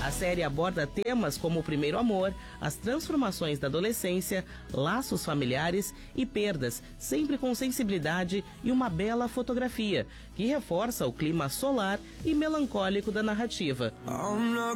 A série aborda temas como o primeiro amor, as transformações da adolescência, laços familiares e perdas, sempre com sensibilidade e uma bela fotografia, que reforça o clima solar e melancólico da narrativa.